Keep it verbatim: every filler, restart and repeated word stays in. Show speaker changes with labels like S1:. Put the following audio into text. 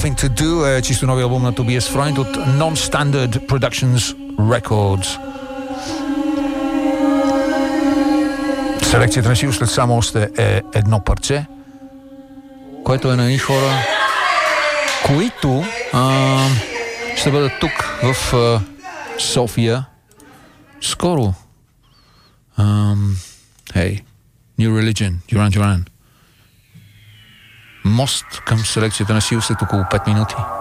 S1: To Do, е чисто нови албум на Tobias Freund от Non-Standard Productions Records. Селекцията на Сио след само още е едно парче, което е на едни хора, които а, ще бъдат тук в а, София скоро. Um, hey, New Religion, Duran Duran. Мост към селекцията на Сио след около пет минути.